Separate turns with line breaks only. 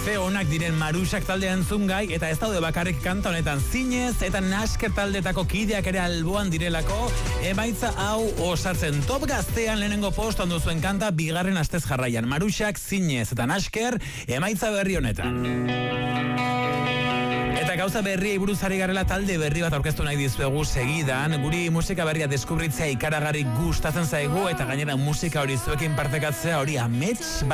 ze onak diren Marusak taldea entzungai, eta ez daude bakarrik kanta honetan Zinez eta Nasker taldetako kideak ere alboan direlako, emaitza hau osatzen. Top Gaztean lehenengo postuan duzuen kanta bigarren astez jarraian. Marusak, Zinez eta Nasker emaitza berri honetan. Eta gauza berriei buruz ari garela talde berri bat aurkeztu nahi dizuegu segidan. Guri musika berria deskubritzea ikaragarri gustatzen zaigu, eta gainera musika hori zuekin partekatzea hori amets